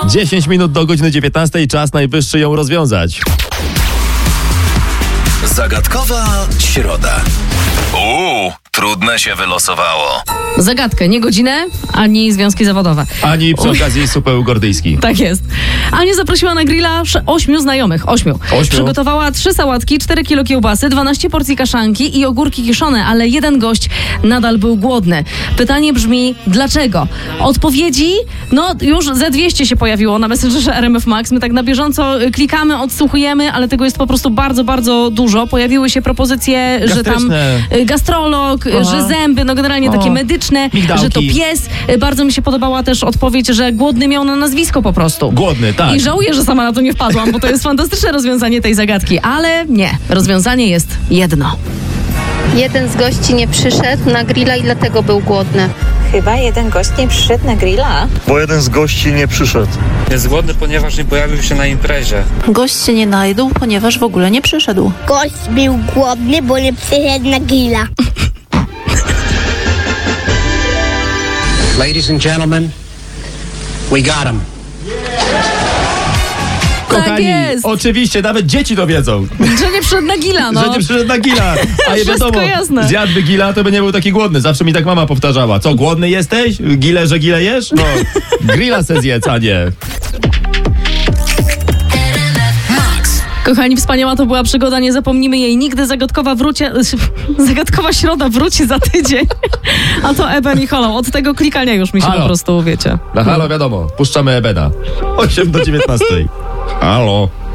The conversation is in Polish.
10 minut do godziny 19, czas najwyższy ją rozwiązać. Zagadkowa środa. Trudne się wylosowało. Zagadkę, nie godzinę, ani związki zawodowe. Ani przy okazji supeł gordyjski. Tak jest. Ania zaprosiła na grilla 8 znajomych. 8. Przygotowała 3 sałatki, 4 kilo kiełbasy, 12 porcji kaszanki i ogórki kiszone, ale jeden gość nadal był głodny. Pytanie brzmi, dlaczego? Odpowiedzi, już ze 200 się pojawiło na Messengerze RMF Max. My tak na bieżąco klikamy, odsłuchujemy, ale tego jest po prostu bardzo, bardzo dużo. Pojawiły się propozycje, że tam gastrolog, że zęby, generalnie takie medyczne, migdałki. że to pies. Bardzo mi się podobała też odpowiedź, że głodny miał na nazwisko po prostu. Głodny, tak. I żałuję, że sama na to nie wpadłam, bo to jest fantastyczne rozwiązanie tej zagadki, ale nie. Rozwiązanie jest jedno. Jeden z gości nie przyszedł na grilla i dlatego był głodny. Chyba jeden gość nie przyszedł na grilla. Bo jeden z gości nie przyszedł. Jest głodny, ponieważ nie pojawił się na imprezie. Gość się nie najdł, ponieważ w ogóle nie przyszedł. Gość był głodny, bo nie przyszedł na grilla. Ladies and gentlemen, we got him. Kochani, jest. Oczywiście, nawet dzieci to wiedzą. Że nie przyszedł na gilla, Że nie przyszedł na gilla. A nie wiadomo, jasne. zjadłby gilla, to by nie był taki głodny. Zawsze mi tak mama powtarzała. Co, głodny jesteś? Że gile jesz? No, grilla se zjedz, a nie. Kochani, wspaniała to była przygoda, nie zapomnimy jej nigdy. Zagadkowa środa wróci za tydzień. A to Eben i Halo. Od tego klikania już mi się po prostu, wiecie. Na Halo wiadomo, puszczamy Ebena. 8 do 19. Halo.